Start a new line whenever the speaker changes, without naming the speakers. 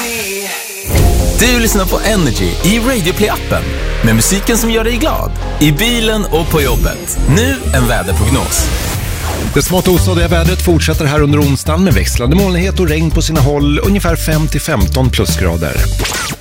Du lyssnar på Energy i Radio Play-appen med musiken som gör dig glad. I bilen och på jobbet. Nu en väderprognos.
Det smått ostadiga vädret fortsätter här under onsdagen med växlande molnighet och regn på sina håll, ungefär 5-15 plusgrader.